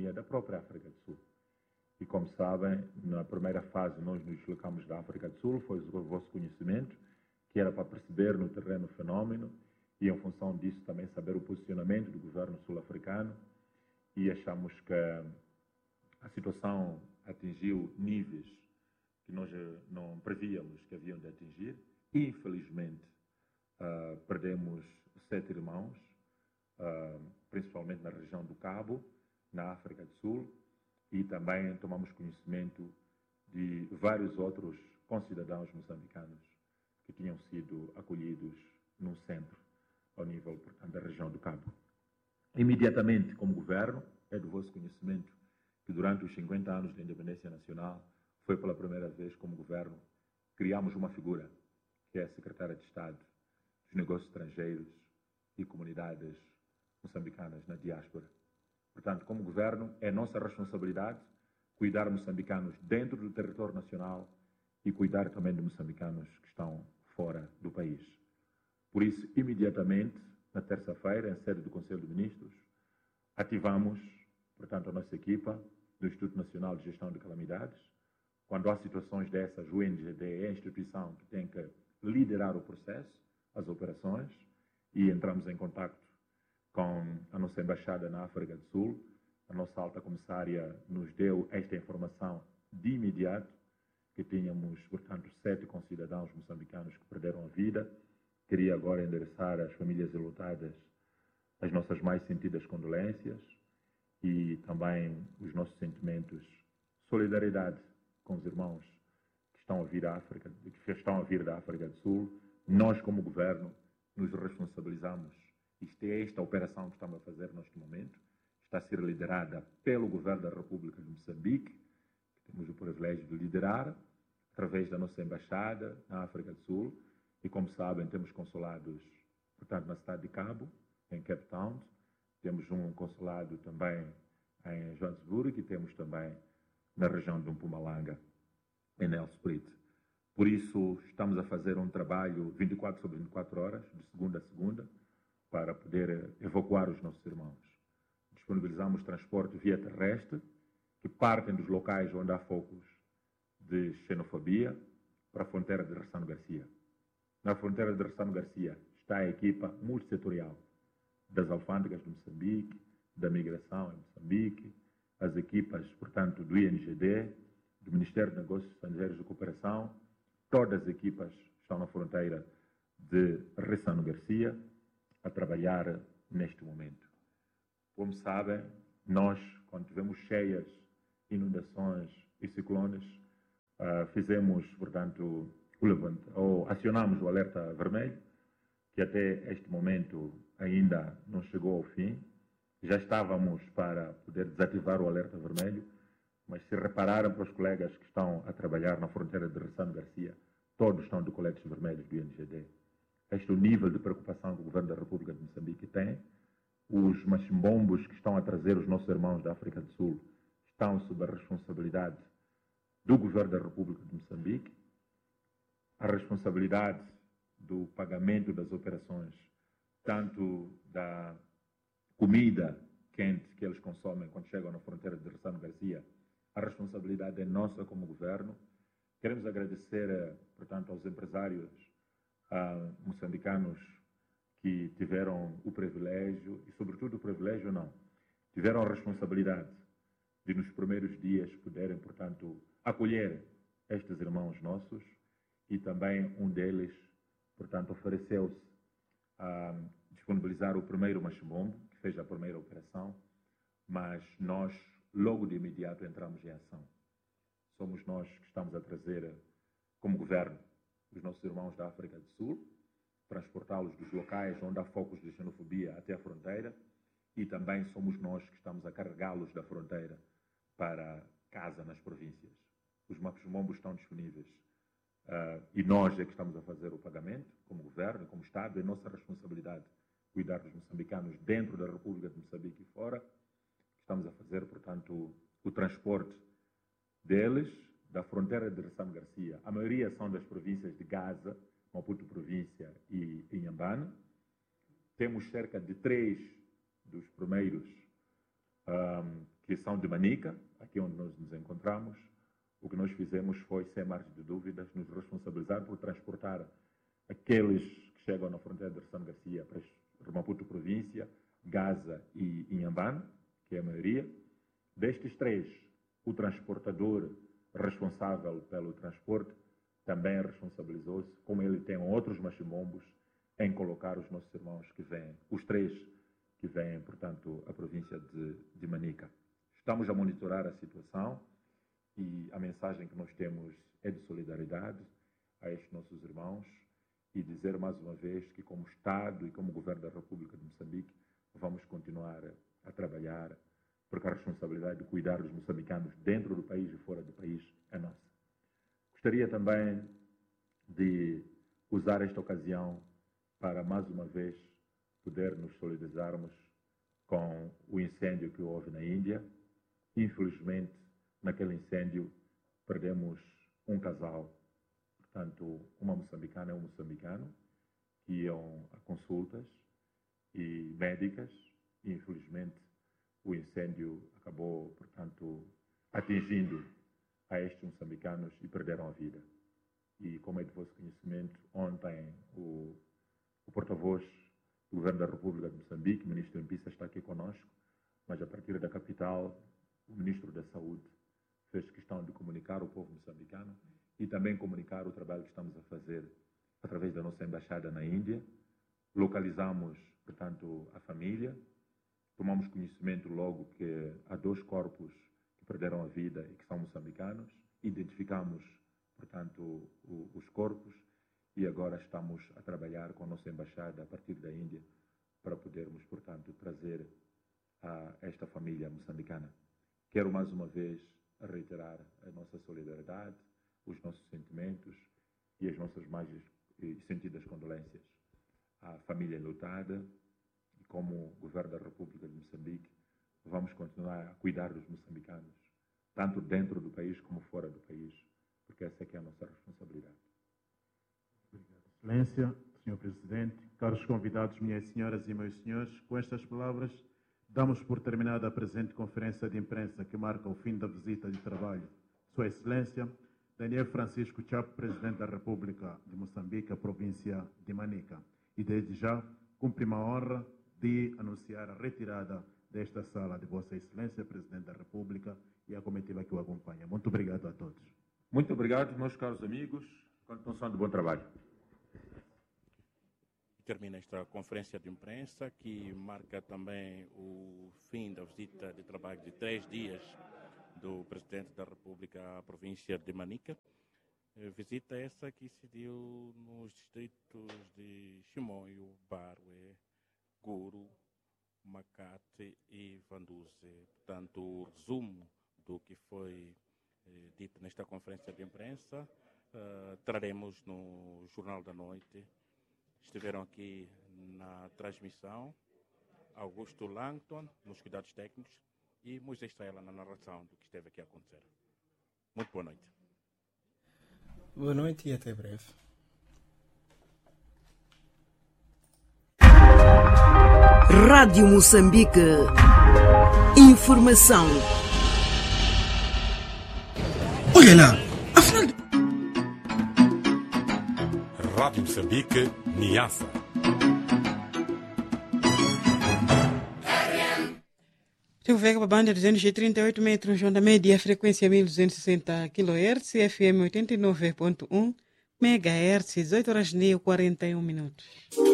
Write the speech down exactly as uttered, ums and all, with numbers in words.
vinha da própria África do Sul. E como sabem, na primeira fase nós nos deslocamos da África do Sul, foi o vosso conhecimento, que era para perceber no terreno o fenómeno e em função disso também saber o posicionamento do governo sul-africano, e achamos que a situação atingiu níveis que nós não prevíamos que haviam de atingir. Infelizmente, uh, perdemos sete irmãos, uh, principalmente na região do Cabo, na África do Sul, e também tomamos conhecimento de vários outros concidadãos moçambicanos que tinham sido acolhidos num centro ao nível, portanto, da região do Cabo. Imediatamente, como governo, é do vosso conhecimento que durante os cinquenta anos da independência nacional, foi pela primeira vez como governo, criamos uma figura, que é a secretária de Estado dos Negócios Estrangeiros e Comunidades Moçambicanas na diáspora. Portanto, como governo, é nossa responsabilidade cuidar de moçambicanos dentro do território nacional e cuidar também de moçambicanos que estão fora do país. Por isso, imediatamente, na terça-feira, em sede do Conselho de Ministros, ativamos, portanto, a nossa equipa do Instituto Nacional de Gestão de Calamidades. Quando há situações dessas, o N G D é a instituição que tem que liderar o processo, as operações, e entramos em contato com a nossa embaixada na África do Sul. A nossa alta comissária nos deu esta informação de imediato, que tínhamos, portanto, sete concidadãos moçambicanos que perderam a vida. Queria agora endereçar às famílias enlutadas as nossas mais sentidas condolências e também os nossos sentimentos de solidariedade com os irmãos que estão a vir da África, que estão a vir da África do Sul. Nós, como governo, nos responsabilizamos. Isto é esta operação que estamos a fazer neste momento. Está a ser liderada pelo Governo da República de Moçambique, que temos o privilégio de liderar, através da nossa embaixada na África do Sul. E, como sabem, temos consulados, portanto, na cidade de Cabo, em Cape Town. Temos um consulado também em Joanesburgo e temos também na região de Mpumalanga, em Nelspruit. Por isso, estamos a fazer um trabalho vinte e quatro sobre vinte e quatro horas, de segunda a segunda, para poder evacuar os nossos irmãos. Disponibilizamos transporte via terrestre, que partem dos locais onde há focos de xenofobia, para a fronteira de Ressano Garcia. Na fronteira de Ressano Garcia está a equipa multissetorial das alfândegas de Moçambique, da migração em Moçambique, as equipas, portanto, do I N G D, do Ministério de Negócios Estrangeiros e Cooperação. Todas as equipas estão na fronteira de Ressano Garcia a trabalhar neste momento. Como sabem, nós, quando tivemos cheias, inundações e ciclones, uh, fizemos, portanto, o levante, ou acionamos o alerta vermelho, que até este momento ainda não chegou ao fim. Já estávamos para poder desativar o alerta vermelho, mas se repararem para os colegas que estão a trabalhar na fronteira de Ressano Garcia, todos estão de coletes vermelhos do I N G D. Este é o nível de preocupação que o Governo da República de Moçambique tem. Os machimbombos que estão a trazer os nossos irmãos da África do Sul estão sob a responsabilidade do Governo da República de Moçambique. A responsabilidade do pagamento das operações, tanto da comida quente que eles consomem quando chegam na fronteira de Ressano Garcia, a responsabilidade é nossa como governo. Queremos agradecer, portanto, aos empresários uh, moçambicanos que tiveram o privilégio, e sobretudo o privilégio não, tiveram a responsabilidade de nos primeiros dias poderem, portanto, acolher estes irmãos nossos, e também um deles, portanto, ofereceu-se a disponibilizar o primeiro machimbombo, que fez a primeira operação, mas nós, logo de imediato, entramos em ação. Somos nós que estamos a trazer, como governo, os nossos irmãos da África do Sul, transportá-los dos locais onde há focos de xenofobia até a fronteira, e também somos nós que estamos a carregá-los da fronteira para casa nas províncias. Os machimbos estão disponíveis uh, e nós é que estamos a fazer o pagamento, como governo, como Estado. É nossa responsabilidade cuidar dos moçambicanos dentro da República de Moçambique e fora. Estamos a fazer, portanto, o transporte deles da fronteira de Ressano Garcia. A maioria são das províncias de Gaza, Maputo província e Inhambane. Temos cerca de três dos primeiros um, que são de Manica, aqui onde nós nos encontramos, o que nós fizemos foi, sem margem de dúvidas, nos responsabilizar por transportar aqueles que chegam na fronteira de São Garcia para Maputo província, Gaza e Inhambane, que é a maioria. Destes três, o transportador responsável pelo transporte também responsabilizou-se, como ele tem outros machimbos, em colocar os nossos irmãos que vêm, os três que vêm, portanto, à província de, de Manica. Estamos a monitorar a situação e a mensagem que nós temos é de solidariedade a estes nossos irmãos e dizer mais uma vez que, como Estado e como Governo da República de Moçambique, vamos continuar a trabalhar, porque a responsabilidade de cuidar dos moçambicanos dentro do país e fora do país é nossa. Gostaria também de usar esta ocasião para, mais uma vez, poder nos solidarizarmos com o incêndio que houve na Índia. Infelizmente, naquele incêndio, perdemos um casal, portanto, uma moçambicana e um moçambicano, que iam a consultas e médicas, e, infelizmente, o incêndio acabou, portanto, atingindo a estes moçambicanos e perderam a vida. E, como é de vosso conhecimento, ontem o, o porta-voz do Governo da República de Moçambique, o Ministro Mpisa, está aqui conosco, mas a partir da capital, o Ministro da Saúde fez questão de comunicar ao povo moçambicano e também comunicar o trabalho que estamos a fazer através da nossa embaixada na Índia. Localizamos, portanto, a família, tomamos conhecimento logo que há dois corpos que perderam a vida e que são moçambicanos, identificamos, portanto, o, os corpos e agora estamos a trabalhar com a nossa embaixada a partir da Índia para podermos, portanto, trazer a esta família moçambicana. Quero mais uma vez reiterar a nossa solidariedade, os nossos sentimentos e as nossas mais sentidas condolências à família enlutada. E como Governo da República de Moçambique, vamos continuar a cuidar dos moçambicanos, tanto dentro do país como fora do país, porque essa é que é a nossa responsabilidade. Obrigado, Excelência, senhor Presidente, caros convidados, minhas senhoras e meus senhores, com estas palavras, damos por terminada a presente conferência de imprensa que marca o fim da visita de trabalho. Sua Excelência, Daniel Francisco Chapo, Presidente da República de Moçambique, a província de Manica. E desde já, cumpre-me a honra de anunciar a retirada desta sala de Vossa Excelência, Presidente da República, e a comitiva que o acompanha. Muito obrigado a todos. Muito obrigado, meus caros amigos. Continuação de bom trabalho. Termina esta conferência de imprensa que marca também o fim da visita de trabalho de três dias do Presidente da República à província de Manica. Visita essa que se deu nos distritos de Chimoio, Barwe, Guru, Makate e Vanduze. Portanto, o resumo do que foi eh, dito nesta conferência de imprensa uh, traremos no Jornal da Noite. Estiveram aqui na transmissão Augusto Langton, nos cuidados técnicos, e Moisés Estrela na narração do que esteve aqui a acontecer. Muito boa noite. Boa noite e até breve. Rádio Moçambique. Informação. Olha lá, afinal... Rádio Moçambique, Niassa. Rio Vega, banda duzentos e trinta e oito metros, onda média, frequência mil duzentos e sessenta quilohertz, F M oitenta e nove ponto um megahertz, dezoito horas e quarenta e um minutos.